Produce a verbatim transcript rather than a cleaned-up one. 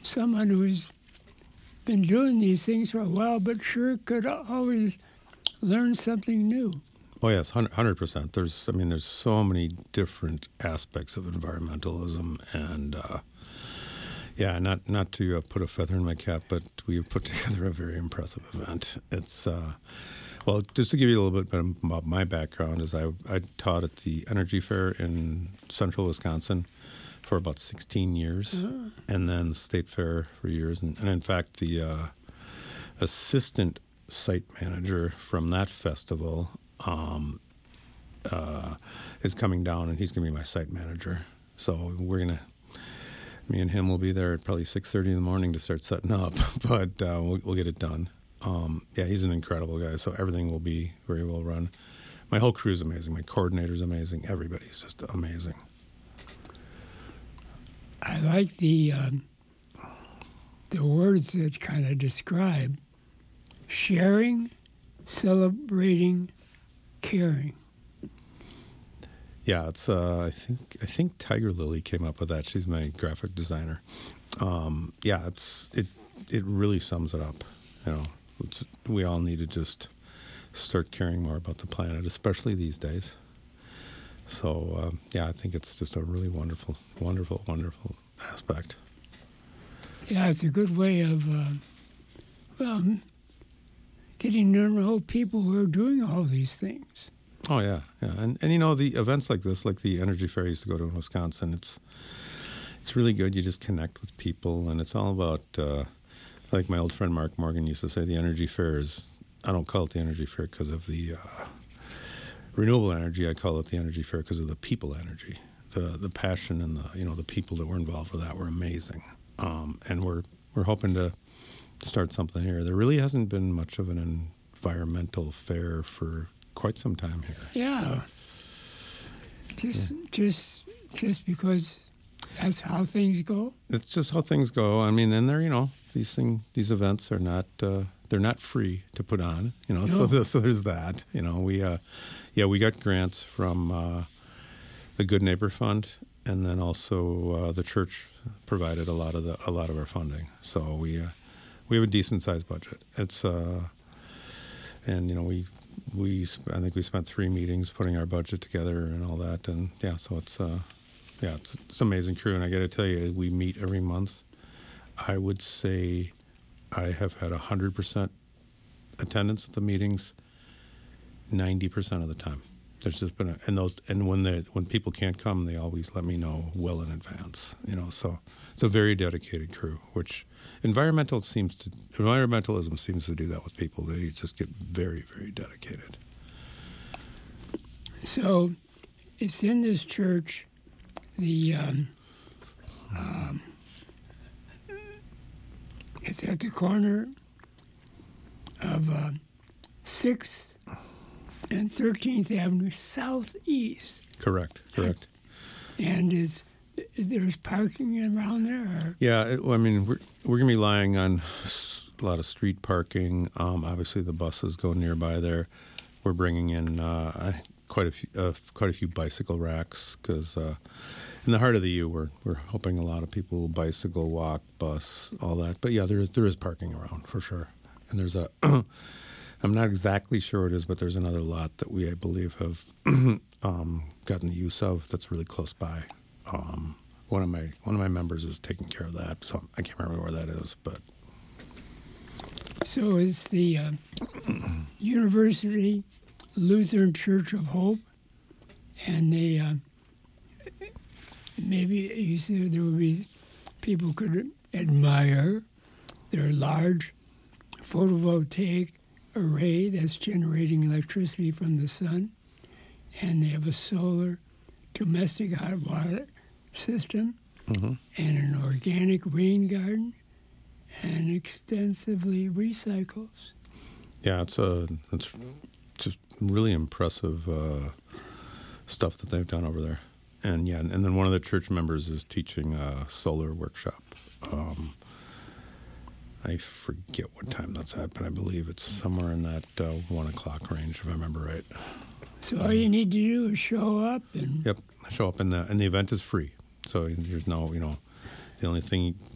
someone who's been doing these things for a while, but sure could always learn something new. Oh yes, one hundred percent. There's, I mean, there's so many different aspects of environmentalism, and uh, yeah, not not to uh, put a feather in my cap, but we put together a very impressive event. It's uh, well, just to give you a little bit about my background, is I I taught at the Energy Fair in Central Wisconsin for about sixteen years, uh-huh. and then the State Fair for years, and, and in fact, the uh, assistant site manager from that festival um, uh, is coming down, and he's going to be my site manager. So we're going to, me and him will be there at probably six thirty in the morning to start setting up, but uh, we'll, we'll get it done. Um, yeah, he's an incredible guy, so everything will be very well run. My whole crew is amazing. My coordinator's amazing. Everybody's just amazing. I like the um, the words that kind of describe sharing, celebrating, caring. Yeah, it's. Uh, I think I think Tiger Lily came up with that. She's my graphic designer. Um, yeah, it's it. It really sums it up. You know, it's, we all need to just start caring more about the planet, especially these days. So uh, yeah, I think it's just a really wonderful, wonderful, wonderful aspect. Yeah, it's a good way of uh, well, getting to know people who are doing all these things. Oh yeah, yeah, and and you know the events like this, like the Energy Fair I used to go to in Wisconsin, it's it's really good. You just connect with people, and it's all about uh, like my old friend Mark Morgan used to say, the Energy Fair is. I don't call it the Energy Fair because of the uh, renewable energy. I call it the Energy Fair because of the people energy, the the passion, and the you know the people that were involved with that were amazing. Um, and we're we're hoping to start something here. There really hasn't been much of an environmental fair for quite some time here. Yeah. Just yeah. just just because that's how things go. It's just how things go. I mean, and they're you know these thing these events are not uh, they're not free to put on. You know, no. so so there's that. You know, we uh, yeah we got grants from uh, the Good Neighbor Fund, and then also uh, the church provided a lot of the a lot of our funding. So we uh, we have a decent sized budget. It's uh, and you know we. We, I think we spent three meetings putting our budget together and all that, and yeah, so it's, uh, yeah, it's, it's an amazing crew. And I got to tell you, we meet every month. I would say I have had a hundred percent attendance at the meetings, ninety percent of the time. There's just been a, and those, and when they when people can't come, they always let me know well in advance. You know, so it's a very dedicated crew, which. Environmental seems to environmentalism seems to do that with people. They just get very, very dedicated. So, it's in this church. The um, um, it's at the corner of uh, Sixth and Thirteenth Avenue Southeast. Correct. Correct. And, and is. Is there's parking around there? Or? Yeah, it, I mean, we're, we're going to be lying on a lot of street parking. Um, obviously, the buses go nearby there. We're bringing in uh, quite a few uh, quite a few bicycle racks because uh, in the heart of the U, we're we're hoping a lot of people will bicycle, walk, bus, all that. But yeah, there is there is parking around for sure. And there's a I'm not exactly sure what it is, but there's another lot that we I believe have um, gotten the use of that's really close by. Um, one of my one of my members is taking care of that, so I can't remember where that is. But so it's the uh, University Lutheran Church of Hope, and they uh, maybe you said there would be people could admire their large photovoltaic array that's generating electricity from the sun, and they have a solar domestic hot water system, mm-hmm. and an organic rain garden, and extensively recycles. Yeah, it's a it's just really impressive uh, stuff that they've done over there. And yeah, and then one of the church members is teaching a solar workshop. Um, I forget what time that's at, but I believe it's somewhere in that uh, one o'clock range, if I remember right. So all you need to do is show up and yep, show up, and the and the event is free. So there's no, you know, the only thing